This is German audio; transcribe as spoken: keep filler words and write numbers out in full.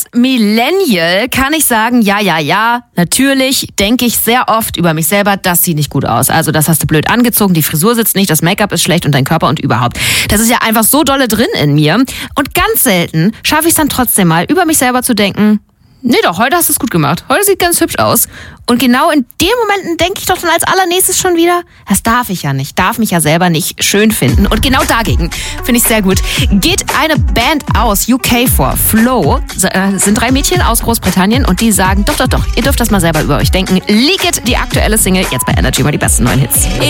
Als Millennial kann ich sagen, ja, ja, ja, natürlich denke ich sehr oft über mich selber, das sieht nicht gut aus. Also das hast du blöd angezogen, die Frisur sitzt nicht, das Make-up ist schlecht und dein Körper und überhaupt. Das ist ja einfach so dolle drin in mir. Und ganz selten schaffe ich es dann trotzdem mal, über mich selber zu denken, nee doch, heute hast du es gut gemacht. Heute sieht ganz hübsch aus. Und genau in den Momenten denke ich doch dann als allernächstes schon wieder, das darf ich ja nicht, darf mich ja selber nicht schön finden. Und genau dagegen finde ich sehr gut. Geht eine Band aus U K vor, Flow, sind drei Mädchen aus Großbritannien und die sagen, doch, doch, doch, ihr dürft das mal selber über euch denken. Leak It, die aktuelle Single, jetzt bei Energy mal die besten neuen Hits.